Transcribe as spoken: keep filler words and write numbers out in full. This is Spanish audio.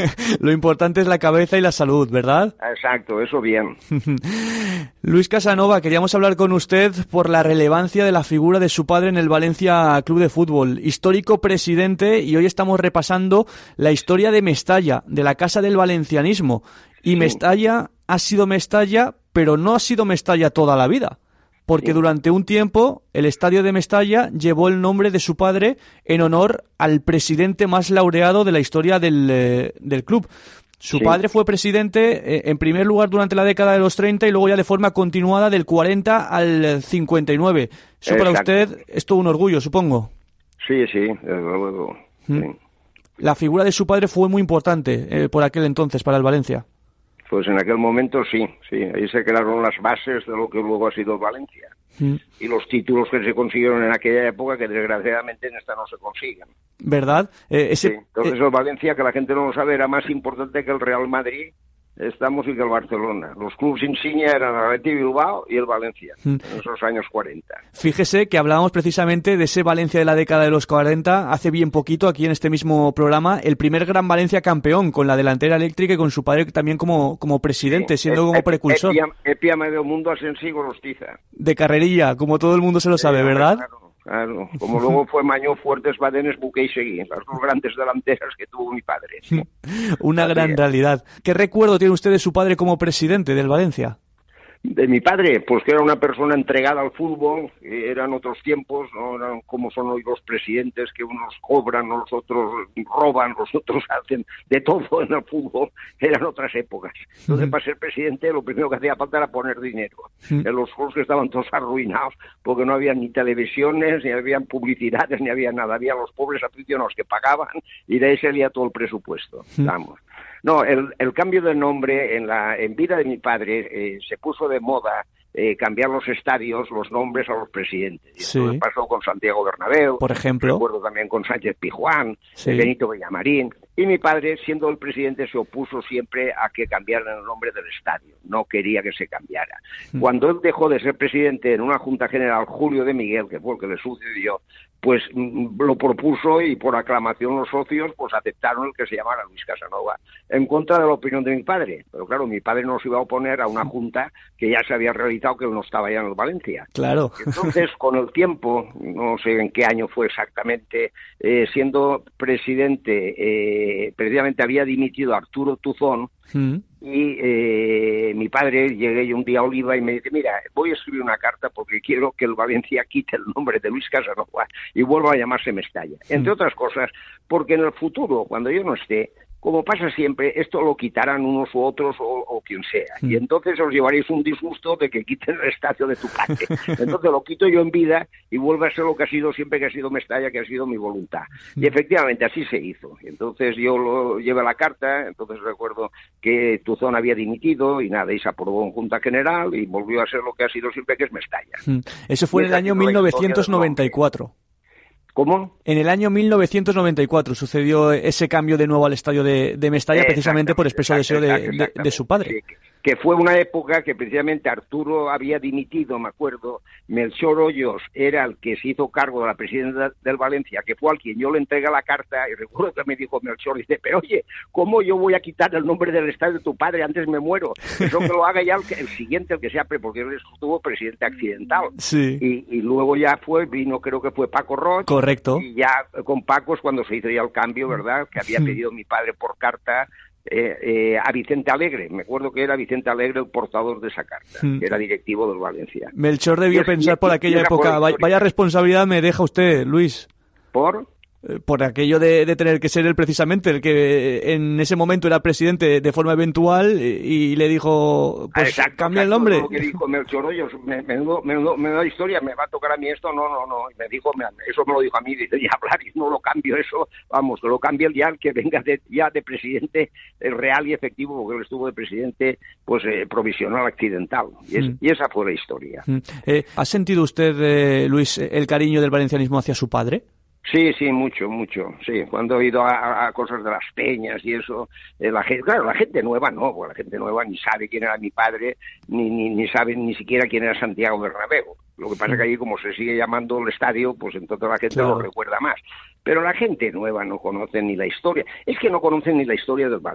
Lo importante es la cabeza y la salud, ¿verdad? Exacto, eso bien. Luis Casanova, queríamos hablar con usted por la relevancia de la figura de su padre en el Valencia Club de Fútbol, histórico presidente, y hoy estamos repasando la historia de Mestalla, de la Casa del Valencianismo. Y sí. Mestalla ha sido Mestalla, pero no ha sido Mestalla toda la vida, porque sí. durante un tiempo el estadio de Mestalla llevó el nombre de su padre en honor al presidente más laureado de la historia del, eh, del club. Su sí. padre fue presidente, eh, en primer lugar, durante la década de los treinta y luego ya de forma continuada del cuarenta al cincuenta y nueve. Eso Exacto. para usted es todo un orgullo, supongo. Sí, sí, desde luego. ¿Mm? Sí. La figura de su padre fue muy importante eh, por aquel entonces para el Valencia. Pues en aquel momento sí, sí. Ahí se crearon las bases de lo que luego ha sido Valencia. ¿Mm? Y los títulos que se consiguieron en aquella época que desgraciadamente en esta no se consiguen. ¿Verdad? Eh, ese, sí. Entonces eh... el Valencia, que la gente no lo sabe, era más importante que el Real Madrid, estamos y que el Barcelona. Los clubes insignia eran el Athletic Bilbao y el Valencia, mm. en esos años cuarenta. Fíjese que hablábamos precisamente de ese Valencia de la década de los cuarenta, hace bien poquito, aquí en este mismo programa, el primer gran Valencia campeón, con la delantera eléctrica y con su padre también como, como presidente, sí. siendo e, como precursor. Epia medio mundo Asensi Gorostiza. De carrerilla, como todo el mundo se lo sabe, sí, ¿verdad? Claro. Claro, como luego fue Mañó, Fuertes, Badenes, Buqué y Seguí, las dos grandes delanteras que tuvo mi padre. ¿Sí? Una gran es. realidad. ¿Qué recuerdo tiene usted de su padre como presidente del Valencia? De mi padre, pues que era una persona entregada al fútbol, eran otros tiempos, no eran como son hoy los presidentes, que unos cobran, los otros roban, los otros hacen de todo en el fútbol, eran otras épocas. Entonces, uh-huh. para ser presidente, lo primero que hacía falta era poner dinero. Uh-huh. En los juegos que estaban todos arruinados, porque no había ni televisiones, ni habían publicidades, ni había nada, había los pobres aficionados que pagaban, y de ahí salía todo el presupuesto, uh-huh. vamos. No, el, el cambio de nombre en la en vida de mi padre eh, se puso de moda eh, cambiar los estadios, los nombres a los presidentes. Y sí. Eso pasó con Santiago Bernabéu, por ejemplo. Recuerdo también con Sánchez Pizjuán, sí. Benito Villamarín. Y mi padre, siendo el presidente, se opuso siempre a que cambiaran el nombre del estadio. No quería que se cambiara. Mm. Cuando él dejó de ser presidente en una Junta General, Julio de Miguel, que fue el que le sucedió, pues mm, lo propuso y por aclamación los socios pues aceptaron el que se llamara Luis Casanova, en contra de la opinión de mi padre. Pero claro, mi padre no se iba a oponer a una Junta que ya se había realizado, que él no estaba ya en el Valencia. Claro. Entonces, con el tiempo, no sé en qué año fue exactamente, eh, siendo presidente... Eh, Eh, precisamente había dimitido Arturo Tuzón mm. y eh, mi padre, llegué yo un día a Oliva y me dice, mira, voy a escribir una carta porque quiero que el Valencia quite el nombre de Luis Casanova y vuelva a llamarse Mestalla. Mm. Entre otras cosas, porque en el futuro, cuando yo no esté, como pasa siempre, esto lo quitarán unos u otros o, o quien sea. Mm. Y entonces os llevaréis un disgusto de que quiten el estadio de tu padre. Entonces lo quito yo en vida y vuelve a ser lo que ha sido siempre, que ha sido Mestalla, que ha sido mi voluntad. Mm. Y efectivamente así se hizo. Entonces yo lo llevé la carta, entonces recuerdo que Tuzón había dimitido y nada, y se aprobó en Junta General y volvió a ser lo que ha sido siempre, que es Mestalla. Mm. Eso fue en el año mil novecientos noventa y cuatro. ¿Cómo? En el año mil novecientos noventa y cuatro sucedió ese cambio de nuevo al estadio de, de Mestalla, precisamente por expreso deseo de, de, de su padre. Sí, que fue una época que precisamente Arturo había dimitido, me acuerdo, Melchor Hoyos era el que se hizo cargo de la presidencia del Valencia, que fue al quien yo le entregué la carta, y recuerdo que me dijo Melchor, dice, pero oye, ¿cómo yo voy a quitar el nombre del estadio de tu padre? Antes me muero. Eso que lo haga ya el, el siguiente, el que sea, porque él estuvo presidente accidental. Sí. Y, y luego ya fue, vino, creo que fue Paco Roig. Correcto. Y ya con Paco es cuando se hizo ya el cambio, ¿verdad? Que había pedido mi padre por carta eh, eh, a Vicente Alegre. Me acuerdo que era Vicente Alegre el portador de esa carta, mm. que era directivo del Valencia. Melchor debió es, pensar y, por aquella época, vaya, vaya responsabilidad me deja usted, Luis. ¿Por? Por aquello de, de tener que ser él precisamente el que en ese momento era presidente de forma eventual y, y le dijo, pues exacto, cambia exacto, el nombre. Lo que dijo Melchor Hoyos, me, menudo, menudo, menudo historia, me va a tocar a mí esto, no, no, no. Y me dijo, me, eso me lo dijo a mí, dice, ya hablar y no lo cambio eso, vamos, que lo cambie el ya, que venga de, ya de presidente el real y efectivo, porque él estuvo de presidente pues eh, provisional accidental. Y, es, mm. y esa fue la historia. Mm. Eh, ¿Ha sentido usted, eh, Luis, el cariño del valencianismo hacia su padre? Sí, sí, mucho, mucho, sí. Cuando he ido a, a cosas de las peñas y eso, eh, la gente, claro, la gente nueva no, porque la gente nueva ni sabe quién era mi padre, ni, ni, ni sabe ni siquiera quién era Santiago Bernabéu. Lo que pasa es que allí, como se sigue llamando el estadio, pues entonces la gente claro. lo recuerda más. Pero la gente nueva no conoce ni la historia. Es que no conocen ni la historia del Valencia.